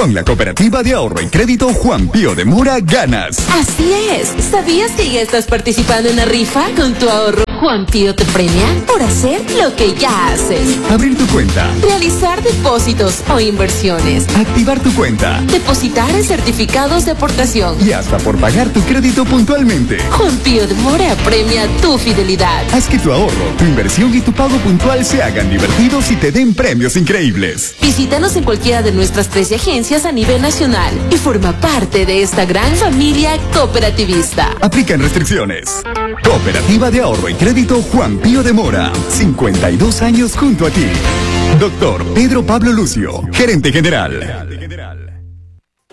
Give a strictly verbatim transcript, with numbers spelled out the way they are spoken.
Con la Cooperativa de Ahorro y Crédito Juan Pío de Mora ganas. Así es. ¿Sabías que ya estás participando en la rifa? Con tu ahorro, Juan Pío te premia por hacer lo que ya haces. Abrir tu cuenta. Realizar depósitos o inversiones. Activar tu cuenta. Depositar en certificados de aportación. Y hasta por pagar tu crédito puntualmente. Juan Pío de Mora premia tu fidelidad. Haz que tu ahorro, tu inversión y tu pago puntual se hagan divertidos y te den premios increíbles. Visítanos en cualquiera de nuestras trece agencias a nivel nacional y forma parte de esta gran familia cooperativista. Aplican restricciones. Cooperativa de Ahorro y Crédito Juan Pío de Mora. cincuenta y dos años junto a ti. Doctor Pedro Pablo Lucio, gerente general.